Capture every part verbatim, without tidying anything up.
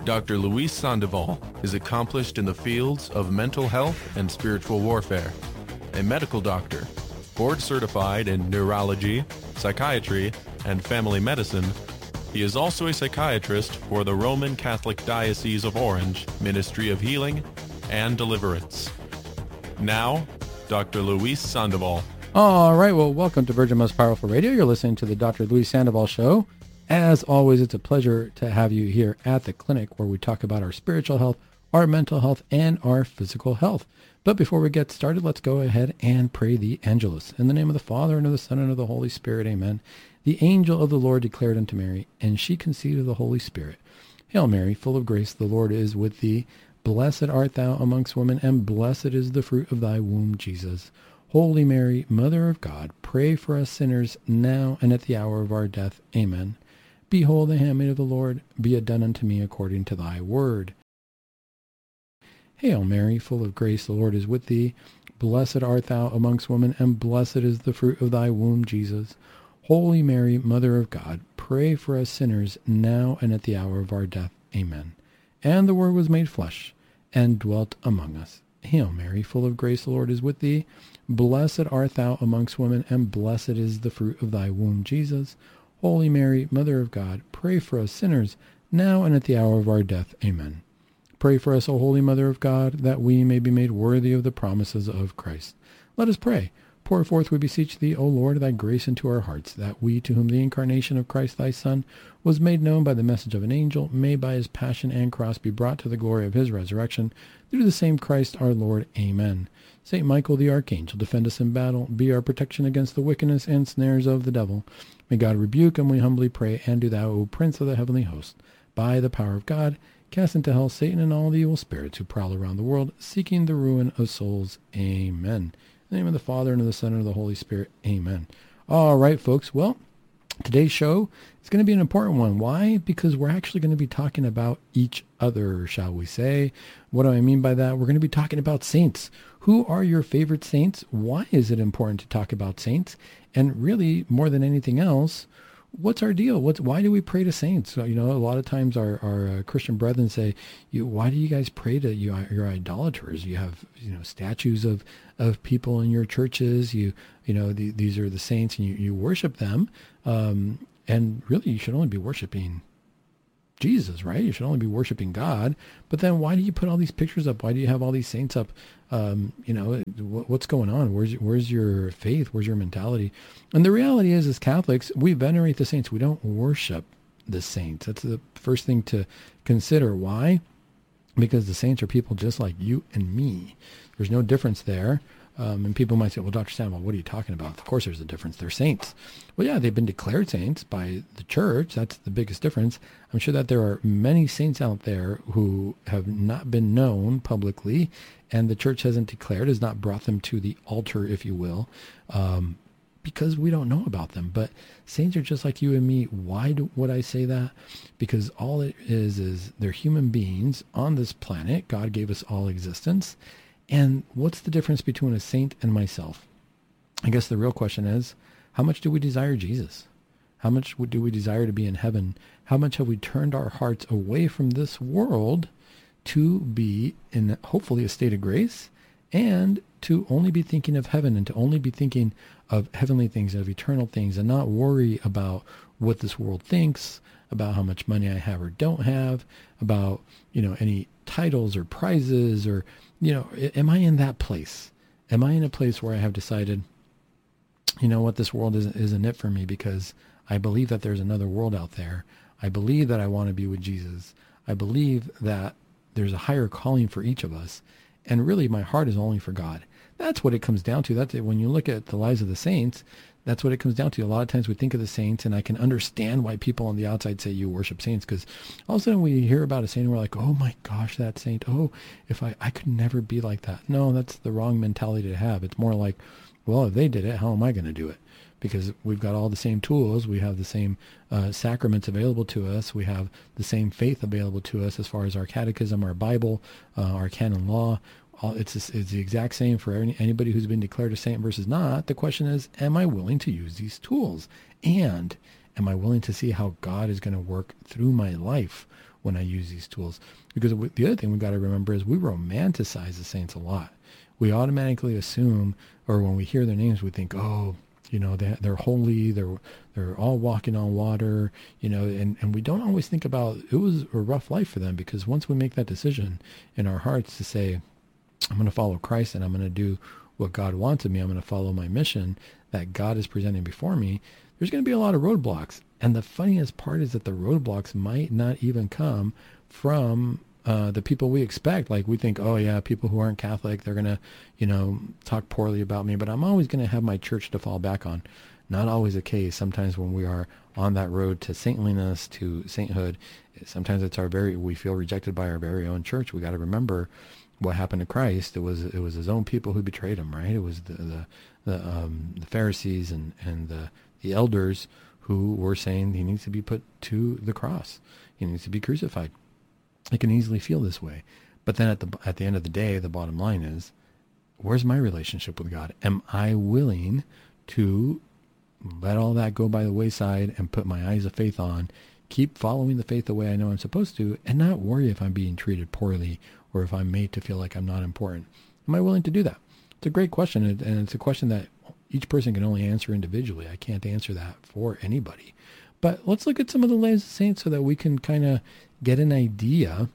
Doctor Luis Sandoval is accomplished in the fields of mental health and spiritual warfare. A medical doctor, board certified in neurology, psychiatry, and family medicine, he is also a psychiatrist for the Roman Catholic Diocese of Orange Ministry of Healing and Deliverance. Now, Doctor Luis Sandoval. All right, well, welcome to Virgin Most Powerful Radio. You're listening to the Doctor Luis Sandoval Show. As always, it's a pleasure to have you here at the clinic where we talk about our spiritual health, our mental health, and our physical health. But before we get started, let's go ahead and pray the Angelus. In the name of the Father, and of the Son, and of the Holy Spirit, amen. The angel of the Lord declared unto Mary, and she conceived of the Holy Spirit. Hail Mary, full of grace, the Lord is with thee. Blessed art thou amongst women, and blessed is the fruit of thy womb, Jesus. Holy Mary, Mother of God, pray for us sinners, now and at the hour of our death. Amen. Behold, the handmaid of the Lord, be it done unto me according to thy word. Hail Mary, full of grace, the Lord is with thee. Blessed art thou amongst women, and blessed is the fruit of thy womb, Jesus. Holy Mary, Mother of God, pray for us sinners, now and at the hour of our death. Amen. And the Word was made flesh, and dwelt among us. Hail Mary, full of grace, the Lord is with thee. Blessed art thou amongst women, and blessed is the fruit of thy womb, Jesus. Holy Mary, Mother of God, pray for us sinners, now and at the hour of our death. Amen. Pray for us, O Holy Mother of God, that we may be made worthy of the promises of Christ. Let us pray. Pour forth, we beseech thee, O Lord, thy grace into our hearts, that we, to whom the incarnation of Christ thy Son was made known by the message of an angel, may by his passion and cross be brought to the glory of his resurrection, through the same Christ our Lord. Amen. Saint Michael the Archangel, defend us in battle, be our protection against the wickedness and snares of the devil. May God rebuke, and we humbly pray, and do thou, O Prince of the heavenly host, by the power of God, cast into hell Satan and all the evil spirits who prowl around the world, seeking the ruin of souls. Amen. In the name of the Father, and of the Son, and of the Holy Spirit. Amen. All right, folks. Well, today's show is going to be an important one. Why? Because we're actually going to be talking about each other, shall we say. What do I mean by that? We're going to be talking about saints. Who are your favorite saints? Why is it important to talk about saints? And really, more than anything else, what's our deal? What's why do we pray to saints? So, you know, a lot of times our, our uh, Christian brethren say, "You, why do you guys pray to you? You're idolaters. You have, you know, statues of, of people in your churches. You, you know, the, these are the saints, and you, you worship them. Um, and really, you should only be worshiping Jesus, right? You should only be worshiping God. But then, why do you put all these pictures up? Why do you have all these saints up? Um, you know, what's going on? Where's where's your faith? Where's your mentality?" And the reality is, as Catholics, we venerate the saints. We don't worship the saints. That's the first thing to consider. Why? Because the saints are people just like you and me. There's no difference there. Um, and people might say, "Well, Doctor Samuel, what are you talking about?" Of course there's a difference. They're saints. Well, yeah, they've been declared saints by the church. That's the biggest difference. I'm sure that there are many saints out there who have not been known publicly, and the church hasn't declared, has not brought them to the altar, if you will, um, because we don't know about them. But saints are just like you and me. Why do, would I say that? Because all it is is they're human beings on this planet. God gave us all existence. And what's the difference between a saint and myself? I guess the real question is, how much do we desire Jesus? How much do we desire to be in heaven? How much have we turned our hearts away from this world to be in hopefully a state of grace, and to only be thinking of heaven, and to only be thinking of heavenly things, of eternal things, and not worry about what this world thinks, about how much money I have or don't have, about, you know, any titles or prizes, or, you know, am I in that place? Am I in a place where I have decided, you know what, this world isn't, isn't it for me, because I believe that there's another world out there. I believe that I want to be with Jesus. I believe that there's a higher calling for each of us. And really, my heart is only for God. That's what it comes down to. That's it. When you look at the lives of the saints, that's what it comes down to. A lot of times we think of the saints, and I can understand why people on the outside say you worship saints, because all of a sudden we hear about a saint and we're like, oh my gosh, that saint. Oh, if I, I could never be like that. No, that's the wrong mentality to have. It's more like, well, if they did it, how am I going to do it? Because we've got all the same tools. We have the same uh, sacraments available to us. We have the same faith available to us as far as our catechism, our Bible, uh, our canon law. All, it's, it's the exact same for any, anybody who's been declared a saint versus not. The question is, am I willing to use these tools? And am I willing to see how God is going to work through my life when I use these tools. Because the other thing we've got to remember is we romanticize the saints a lot. We automatically assume, or when we hear their names, we think, oh, you know, they, they're holy, they're they're all walking on water, you know, and, and we don't always think about it was a rough life for them, because once we make that decision in our hearts to say, I'm going to follow Christ and I'm going to do what God wants of me, I'm going to follow my mission that God is presenting before me, there's going to be a lot of roadblocks. And the funniest part is that the roadblocks might not even come from uh, the people we expect. Like we think, oh yeah, people who aren't Catholic, they're going to, you know, talk poorly about me, but I'm always going to have my church to fall back on. Not always the case. Sometimes when we are on that road to saintliness, to sainthood, sometimes it's our very, we feel rejected by our very own church. We got to remember what happened to Christ. It was, it was his own people who betrayed him, right? It was the, the, the, um, the Pharisees and, and the, the elders who were saying he needs to be put to the cross. He needs to be crucified. I can easily feel this way. But then at the, at the end of the day, the bottom line is, where's my relationship with God? Am I willing to let all that go by the wayside and put my eyes of faith on, keep following the faith the way I know I'm supposed to, and not worry if I'm being treated poorly or if I'm made to feel like I'm not important? Am I willing to do that? It's a great question, and it's a question that each person can only answer individually. I can't answer that for anybody. But let's look at some of the lives of saints so that we can kind of get an idea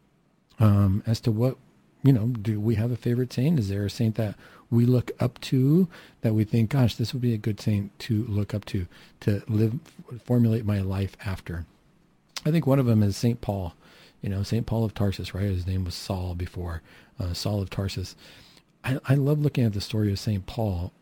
um, as to what, you know, do we have a favorite saint? Is there a saint that we look up to, that we think, gosh, this would be a good saint to look up to, to live, formulate my life after? I think one of them is Saint Paul. You know, Saint Paul of Tarsus, right? His name was Saul before, uh, Saul of Tarsus. I, I love looking at the story of Saint Paul,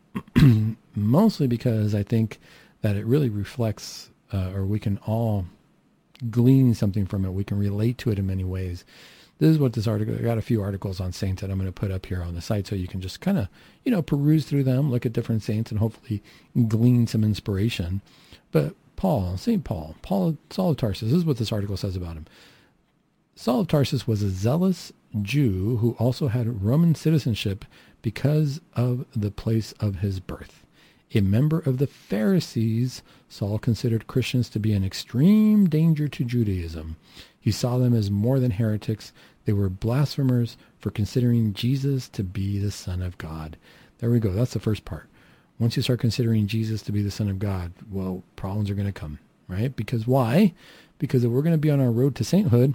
mostly because I think that it really reflects, uh, or we can all glean something from it. We can relate to it in many ways. This is what this article, I got a few articles on saints that I'm going to put up here on the site so you can just kind of, you know, peruse through them, look at different saints, and hopefully glean some inspiration. But Paul, Saint Paul, Paul, Saul of Tarsus, this is what this article says about him. Saul of Tarsus was a zealous Jew who also had Roman citizenship because of the place of his birth. A member of the Pharisees, Saul considered Christians to be an extreme danger to Judaism. He saw them as more than heretics. They were blasphemers for considering Jesus to be the Son of God. There we go. That's the first part. Once you start considering Jesus to be the Son of God, well, problems are going to come, right? Because why? Because if we're going to be on our road to sainthood,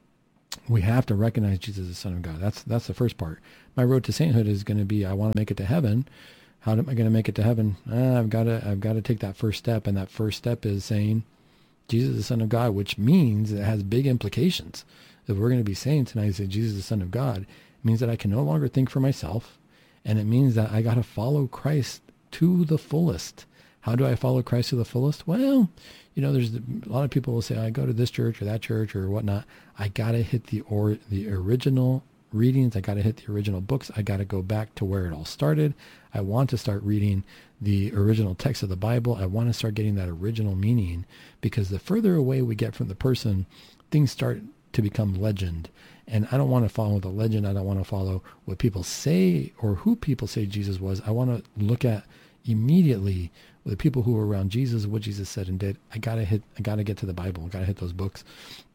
we have to recognize Jesus as the Son of God. That's that's the first part. My road to sainthood is going to be, I want to make it to heaven. How am I going to make it to heaven? Ah, I've got to I've got to take that first step, and that first step is saying Jesus is the Son of God, which means it has big implications. If we're going to be saints and I say Jesus is the Son of God, it means that I can no longer think for myself, and it means that I got to follow Christ to the fullest. How do I follow Christ to the fullest? Well, you know, there's a lot of people will say, I go to this church or that church or whatnot. I got to hit the or the original readings. I got to hit the original books. I got to go back to where it all started. I want to start reading the original text of the Bible. I want to start getting that original meaning, because the further away we get from the person, things start to become legend. And I don't want to follow the legend. I don't want to follow what people say or who people say Jesus was. I want to look at immediately the people who were around Jesus, what Jesus said and did. I got to hit, I got to get to the Bible. I got to hit those books.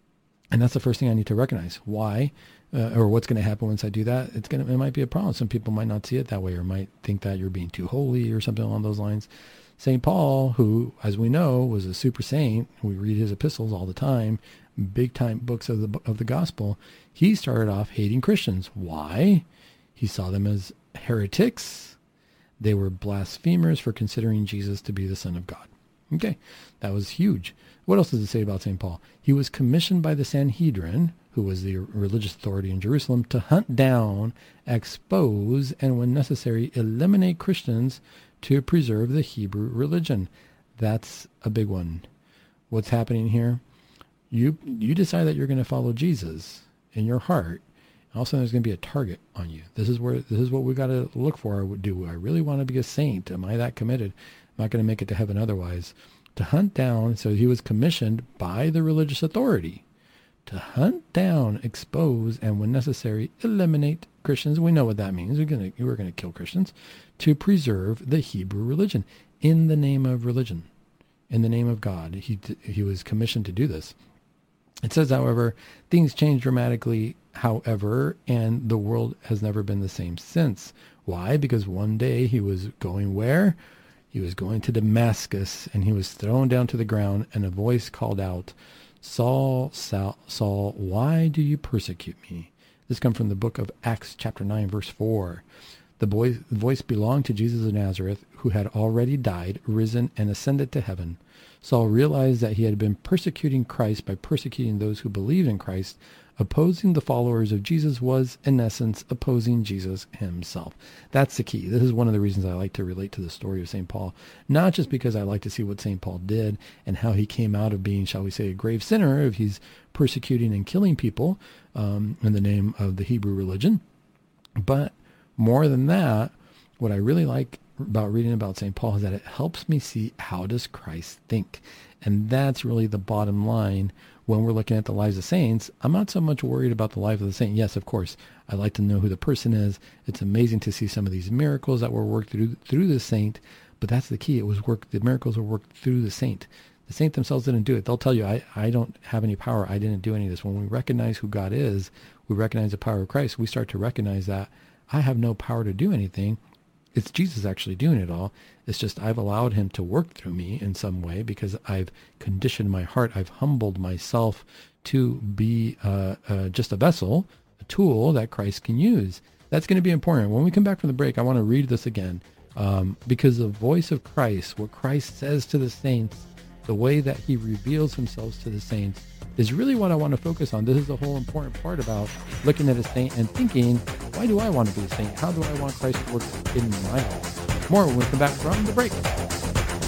And that's the first thing I need to recognize. Why, uh, or what's going to happen once I do that? It's going to, it might be a problem. Some people might not see it that way, or might think that you're being too holy or something along those lines. Saint Paul, who, as we know, was a super saint, we read his epistles all the time, big time books of the of the gospel. He started off hating Christians. Why? He saw them as heretics. They were blasphemers for considering Jesus to be the Son of God. Okay, that was huge. What else does it say about Saint Paul? He was commissioned by the Sanhedrin, who was the religious authority in Jerusalem, to hunt down, expose, and when necessary, eliminate Christians to preserve the Hebrew religion. That's a big one. What's happening here? You you decide that you're going to follow Jesus in your heart. Also, there's going to be a target on you. This is where this is what we got to look for. Do I really want to be a saint? Am I that committed? I'm not going to make it to heaven otherwise. To hunt down, so he was commissioned by the religious authority to hunt down, expose, and when necessary, eliminate Christians. We know what that means. We're going to we're going to kill Christians to preserve the Hebrew religion in the name of religion, in the name of God. He he was commissioned to do this. It says, however, things change dramatically, however, and the world has never been the same since. Why? Because one day he was going where? He was going to Damascus, and he was thrown down to the ground, and a voice called out, Saul, Saul, Saul, why do you persecute me? This comes from the book of Acts chapter nine, verse four. The voice, the voice belonged to Jesus of Nazareth, who had already died, risen, and ascended to heaven. Saul realized that he had been persecuting Christ by persecuting those who believed in Christ. Opposing the followers of Jesus was, in essence, opposing Jesus himself. That's the key. This is one of the reasons I like to relate to the story of Saint Paul, not just because I like to see what Saint Paul did and how he came out of being, shall we say, a grave sinner if he's persecuting and killing people um, in the name of the Hebrew religion, but more than that, what I really like about reading about Saint Paul is that it helps me see, how does Christ think? And that's really the bottom line when we're looking at the lives of saints. I'm not so much worried about the life of the saint. Yes, of course, I like to know who the person is. It's amazing to see some of these miracles that were worked through through the saint, but that's the key. It was worked. The miracles were worked through the saint. The saint themselves didn't do it. They'll tell you, I, I don't have any power. I didn't do any of this. When we recognize who God is, we recognize the power of Christ. We start to recognize that I have no power to do anything. It's Jesus actually doing it all. It's just I've allowed him to work through me in some way because I've conditioned my heart. I've humbled myself to be uh, uh, just a vessel, a tool that Christ can use. That's going to be important. When we come back from the break, I want to read this again um, because the voice of Christ, what Christ says to the saints, the way that he reveals himself to the saints is really what I want to focus on. This is the whole important part about looking at a saint and thinking, why do I want to be a saint? How do I want Christ to work in my life? More when we come back from the break.